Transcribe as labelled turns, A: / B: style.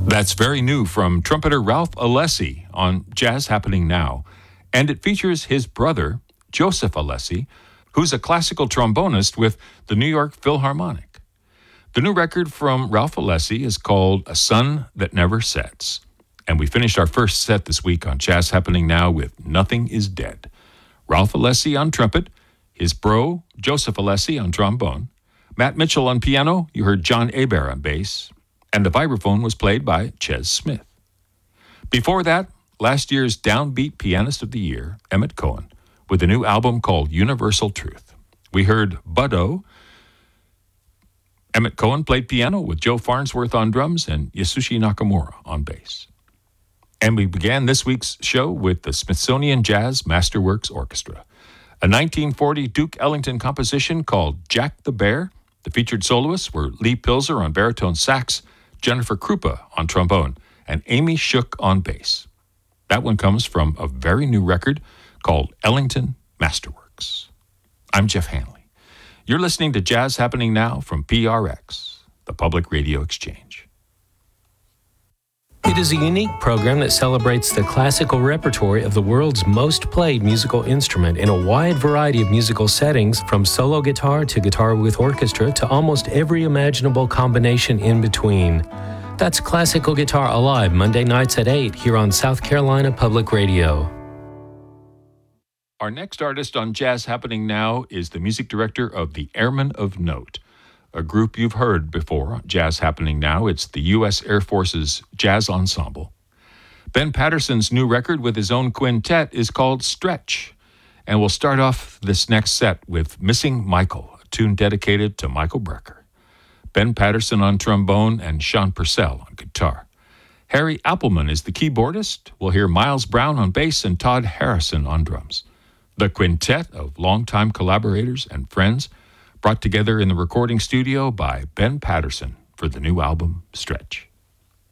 A: That's very new from trumpeter Ralph Alessi on Jazz Happening Now, and it features his brother, Joseph Alessi, who's a classical trombonist with the New York Philharmonic. The new record from Ralph Alessi is called A Sun That Never Sets, and we finished our first set this week on Jazz Happening Now with Nothing Is Dead. Ralph Alessi on trumpet, his bro, Joseph Alessi on trombone, Matt Mitchell on piano, you heard John Hebert on bass, and the vibraphone was played by Ches Smith. Before that, last year's Downbeat Pianist of the Year, Emmett Cohen, with a new album called Universal Truth. We heard Buddo. Emmett Cohen played piano with Joe Farnsworth on drums and Yasushi Nakamura on bass. And we began this week's show with the Smithsonian Jazz Masterworks Orchestra, a 1940 Duke Ellington composition called Jack the Bear. The featured soloists were Lee Pilzer on baritone sax, Jennifer Krupa on trombone, and Amy Shook on bass. That one comes from a very new record called Ellington Masterworks. I'm Jeff Hanley. You're listening to Jazz Happening Now from PRX, the Public Radio Exchange.
B: It is a unique program that celebrates the classical repertoire of the world's most played musical instrument in a wide variety of musical settings, from solo guitar to guitar with orchestra to almost every imaginable combination in between. That's Classical Guitar Alive, Monday nights at 8 here on South Carolina Public Radio.
A: Our next artist on Jazz Happening Now is the music director of the Airmen of Note, a group you've heard before on Jazz Happening Now. It's the U.S. Air Force's jazz ensemble. Ben Patterson's new record with his own quintet is called Stretch, and we'll start off this next set with Missing Michael, a tune dedicated to Michael Brecker. Ben Patterson on trombone and Sean Purcell on guitar. Harry Appelman is the keyboardist. We'll hear Miles Brown on bass and Todd Harrison on drums. The quintet of longtime collaborators and friends, brought together in the recording studio by Ben Patterson for the new album, Stretch.